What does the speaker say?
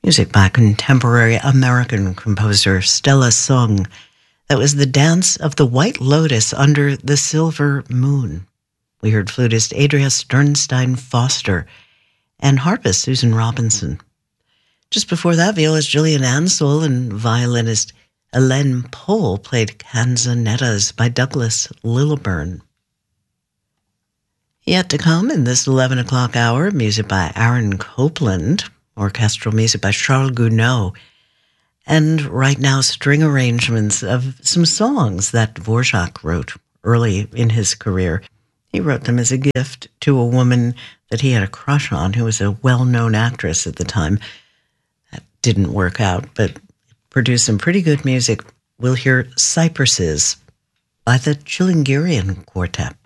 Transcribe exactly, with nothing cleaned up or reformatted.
Music by contemporary American composer Stella Sung. That was The Dance of the White Lotus Under the Silver Moon. We heard flutist Adria Sternstein Foster and harpist Susan Robinson. Just before that, violist Gillian Ansell and violinist Elaine Pohl played Canzonettas by Douglas Lilburn. Yet to come in this eleven o'clock hour, music by Aaron Copland, orchestral music by Charles Gounod, and right now string arrangements of some songs that Dvorak wrote early in his career. He wrote them as a gift to a woman that he had a crush on, who was a well-known actress at the time. That didn't work out, but produced some pretty good music. We'll hear Cypresses by the Chilingirian Quartet.